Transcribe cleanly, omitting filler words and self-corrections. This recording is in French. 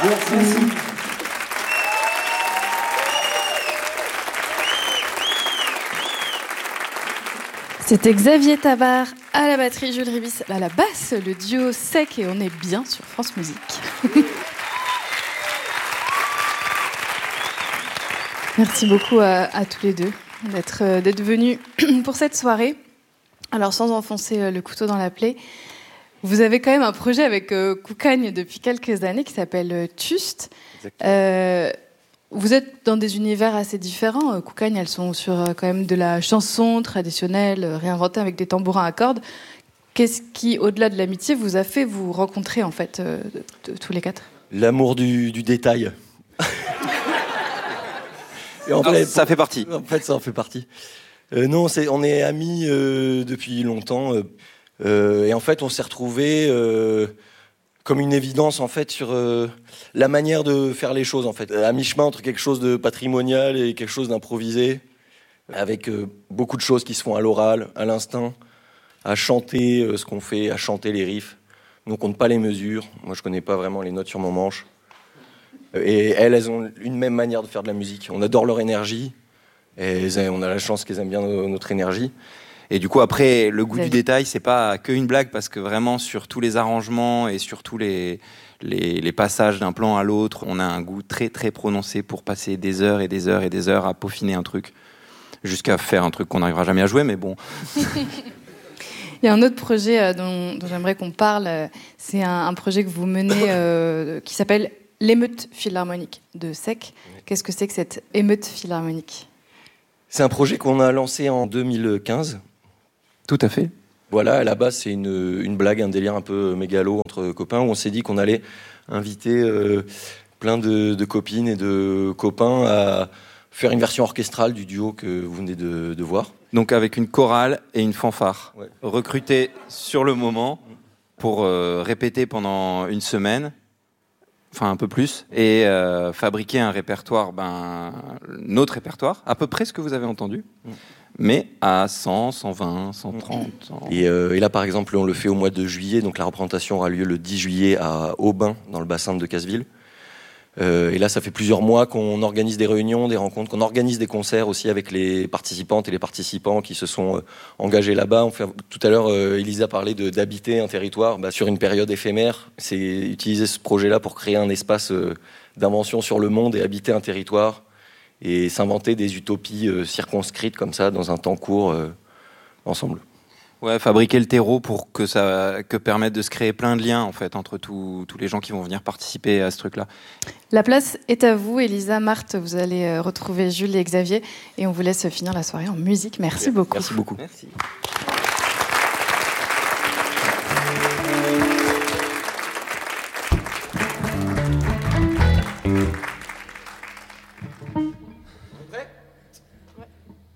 Merci. C'était Xavier Tabart à la batterie, Jules Ribis à la basse, le duo Sec, et on est bien sur France Musique. Merci beaucoup à tous les deux d'être venus pour cette soirée. Alors, sans enfoncer le couteau dans la plaie, vous avez quand même un projet avec Koukagne depuis quelques années qui s'appelle Tuste. Vous êtes dans des univers assez différents. Koukagne, elles sont sur quand même de la chanson traditionnelle, réinventée avec des tambourins à cordes. Qu'est-ce qui, au-delà de l'amitié, vous a fait vous rencontrer, en fait, tous les quatre ? L'amour du détail. Et en fait, ça fait partie. En fait, ça en fait partie. Non, on est amis depuis longtemps. Et en fait, on s'est retrouvés comme une évidence en fait sur la manière de faire les choses en fait, à mi-chemin entre quelque chose de patrimonial et quelque chose d'improvisé, avec beaucoup de choses qui se font à l'oral, à l'instinct, à chanter ce qu'on fait, à chanter les riffs. Nous on compte pas les mesures. Moi je connais pas vraiment les notes sur mon manche. Et elles ont une même manière de faire de la musique. On adore leur énergie. Et on a la chance qu'elles aiment bien notre énergie. Et du coup, après, le goût du détail, c'est pas que une blague, parce que vraiment, sur tous les arrangements et sur tous les passages d'un plan à l'autre, on a un goût très, très prononcé pour passer des heures et des heures et des heures à peaufiner un truc, jusqu'à faire un truc qu'on n'arrivera jamais à jouer, mais bon. Il y a un autre projet dont j'aimerais qu'on parle. C'est un projet que vous menez qui s'appelle l'Émeute Philharmonique de Sec. Qu'est-ce que c'est que cette Émeute Philharmonique ? C'est un projet qu'on a lancé en 2015. Tout à fait. Voilà, à la base, c'est une blague, un délire un peu mégalo entre copains, où on s'est dit qu'on allait inviter plein de copines et de copains à faire une version orchestrale du duo que vous venez de voir. Donc avec une chorale et une fanfare, ouais. Recrutées sur le moment pour répéter pendant une semaine, enfin un peu plus, et fabriquer un répertoire, notre répertoire, à peu près ce que vous avez entendu, mais à 100, 120, 130. 100... Et là, par exemple, on le fait au mois de juillet, donc la représentation aura lieu le 10 juillet à Aubin, dans le bassin de Decazeville. Et là, ça fait plusieurs mois qu'on organise des réunions, des rencontres, qu'on organise des concerts aussi avec les participantes et les participants qui se sont engagés là-bas. Tout à l'heure, Elisa parlait d'habiter un territoire sur une période éphémère. C'est utiliser ce projet-là pour créer un espace d'invention sur le monde et habiter un territoire et s'inventer des utopies circonscrites comme ça dans un temps court ensemble. Ouais, fabriquer le terreau pour que permettre de se créer plein de liens en fait entre tous les gens qui vont venir participer à ce truc-là. La place est à vous, Elisa, Marthe. Vous allez retrouver Jules et Xavier et on vous laisse finir la soirée en musique. Merci beaucoup. Merci beaucoup. Merci.